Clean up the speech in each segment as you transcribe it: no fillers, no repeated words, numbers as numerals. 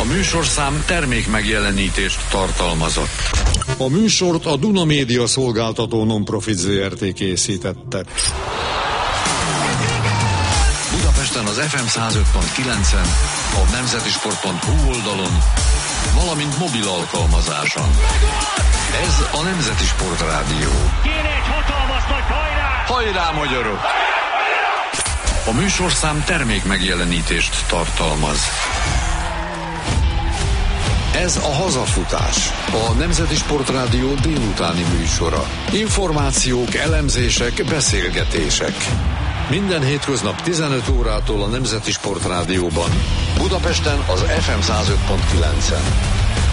A műsorszám termék megjelenítést tartalmazott. A műsort a Duna Média szolgáltató non-profit Zrt. Készítette. Budapesten az FM 105.9-en, a nemzetisport.hu oldalon, valamint mobil alkalmazáson. Ez a Nemzeti Sport Rádió. Kéne egy hatalmas nagy hajrá! Hajrá, magyarok! A műsorszám termék megjelenítést tartalmaz. Ez a Hazafutás, a Nemzeti Sport Rádió délutáni műsora. Információk, elemzések, beszélgetések. Minden hétköznap 15 órától a Nemzeti Sport Rádióban. Budapesten az FM 105.9-en.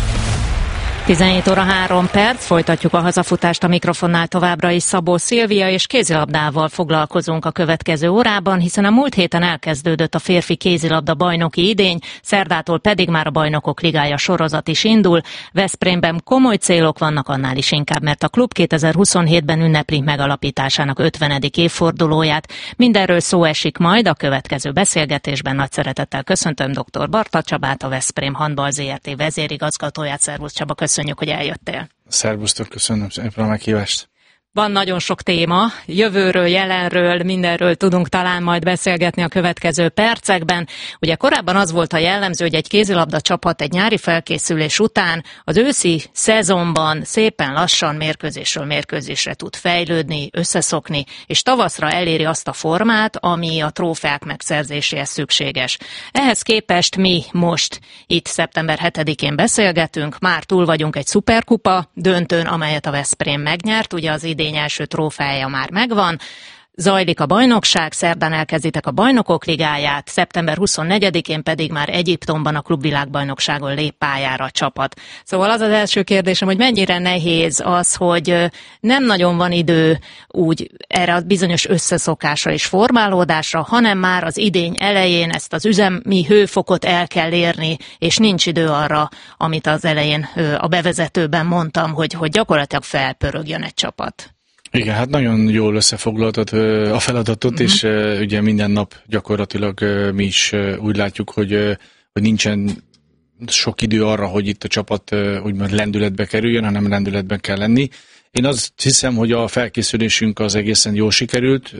17 óra 3 perc, folytatjuk a hazafutást, a mikrofonnál továbbra is Szabó Szilvia, és kézilabdával foglalkozunk a következő órában, hiszen a múlt héten elkezdődött a férfi kézilabda bajnoki idény, szerdától pedig már a Bajnokok Ligája sorozat is indul. Veszprémben komoly célok vannak, annál is inkább, mert a klub 2027-ben ünnepli megalapításának 50. évfordulóját. Mindenről szó esik majd a következő beszélgetésben. Nagy szeretettel köszöntöm dr. Barta Csabát, a Veszprém Handball Zrt. Vezérigazgatóját. Szervusz Csaba, köszönjük, hogy eljöttél. Szervusztok, köszönöm szépen a meghívást. Van nagyon sok téma, jövőről, jelenről, mindenről tudunk talán majd beszélgetni a következő percekben. Ugye korábban az volt a jellemző, hogy egy kézilabda csapat egy nyári felkészülés után az őszi szezonban szépen lassan mérkőzésről mérkőzésre tud fejlődni, összeszokni, és tavaszra eléri azt a formát, ami a trófeák megszerzéséhez szükséges. Ehhez képest mi most itt szeptember 7-én beszélgetünk, már túl vagyunk egy szuperkupa döntőn, amelyet a Veszprém megnyert, ugye az idény első trófeája már megvan. Zajlik a bajnokság, szerdán elkezditek a Bajnokok Ligáját, szeptember 24-én pedig már Egyiptomban a klubvilágbajnokságon lép pályára a csapat. Szóval az az első kérdésem, hogy mennyire nehéz az, hogy nem nagyon van idő úgy erre a bizonyos összeszokásra és formálódásra, hanem már az idény elején ezt az üzemi hőfokot el kell érni, és nincs idő arra, amit az elején a bevezetőben mondtam, hogy gyakorlatilag felpörögjön egy csapat. Igen, hát nagyon jól összefoglaltad a feladatot, és ugye minden nap gyakorlatilag mi is úgy látjuk, hogy nincsen sok idő arra, hogy itt a csapat úgymond lendületbe kerüljön, hanem lendületben kell lenni. Én azt hiszem, hogy a felkészülésünk az egészen jól sikerült,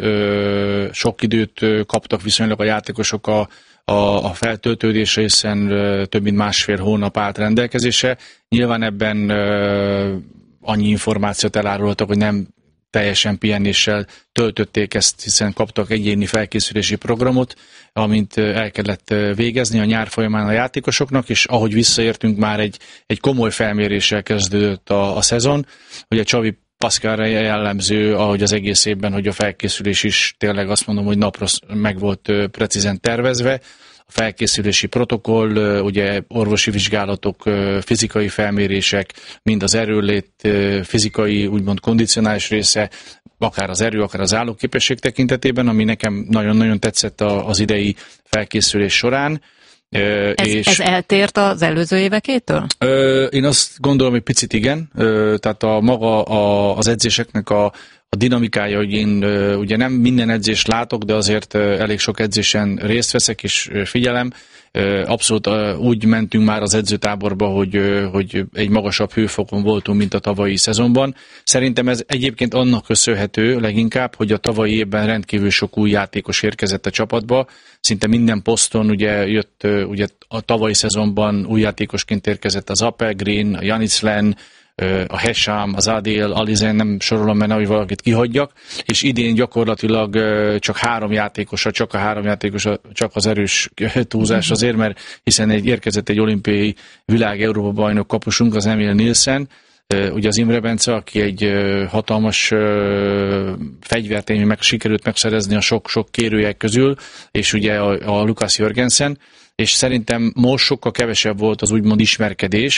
sok időt kaptak viszonylag a játékosok a feltöltődésre, hiszen több mint másfél hónap állt rendelkezésre. Nyilván ebben annyi információt elárultak, hogy nem teljesen pihenéssel töltötték ezt, hiszen kaptak egyéni felkészülési programot, amint el kellett végezni a nyár folyamán a játékosoknak, és ahogy visszaértünk, már egy komoly felméréssel kezdődött a szezon. Ugye Csavi Pascalra jellemző, ahogy az egész évben, hogy a felkészülés is tényleg azt mondom, hogy napra meg volt precízen tervezve. A felkészülési protokoll, ugye orvosi vizsgálatok, fizikai felmérések, mind az erőlét, fizikai, úgymond kondicionális része, akár az erő, akár az állóképesség tekintetében, ami nekem nagyon-nagyon tetszett az idei felkészülés során. Ez eltért az előző évekétől? Én azt gondolom, hogy picit igen. Tehát az edzéseknek a dinamikája, hogy én ugye nem minden edzést látok, de azért elég sok edzésen részt veszek és figyelem. Abszolút úgy mentünk már az edzőtáborba, hogy egy magasabb hőfokon voltunk, mint a tavalyi szezonban. Szerintem ez egyébként annak köszönhető leginkább, hogy a tavalyi évben rendkívül sok új játékos érkezett a csapatba. Szinte minden poszton ugye jött, ugye a tavalyi szezonban új játékosként érkezett az Appelgren, a Janiclen, a Hesham, az Adil, Alizen, nem sorolom, mert hogy valakit kihagyjak, és idén gyakorlatilag csak a három játékos, csak az erős túlzás azért, mert hiszen érkezett egy olimpiai világ Európa bajnok kapusunk, az Emil Nielsen, ugye az Imre Bence, aki egy hatalmas fegyvert sikerült megszerezni a sok kérőjek közül, és ugye a Lukas Jörgensen, és szerintem most sokkal kevesebb volt az úgymond ismerkedés,